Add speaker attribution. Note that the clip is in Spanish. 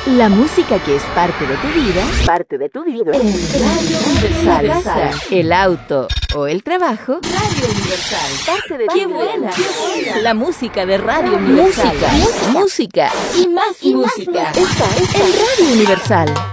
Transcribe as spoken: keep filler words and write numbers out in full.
Speaker 1: La música que es parte de tu vida, parte de tu vida, en Radio Universal. Universal. El auto o el trabajo, Radio Universal. Parte de ¡Qué buena! ¡Qué buena! La música de Radio Universal. Música, música y más y música. Está, está en Radio Universal.